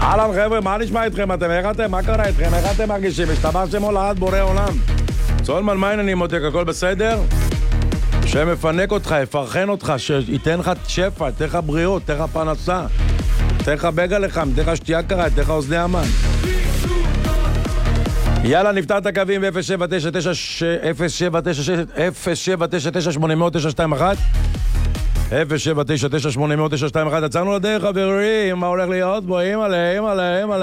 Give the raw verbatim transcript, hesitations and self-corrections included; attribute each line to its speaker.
Speaker 1: אהלן חבר'ה, מה נשמע איתכם? אתם, איך אתם? מה קרה איתכם? איך אתם מרגישים? השתבשתם הולדת בורא עולם. צולמן, מה העניינים מותק? הכל בסדר? שמפנק אותך, יפרחן אותך, שייתן לך שפע, ייתן לך בריאות, ייתן לך פרנסה, ייתן לך בגע לחם, ייתן לך שתייה קרה, ייתן לך אוזני אמן. יאללה, נפתר את הקווים ב-אפס שבע תשע תשע שמונה אפס תשע שתיים אחת אפס שבע תשע תשע שמונה אפס תשע שתיים אחת. עצרנו לדרך, חברים, מה הולך להיות בו? אימאלה, אימאלה, אימאלה.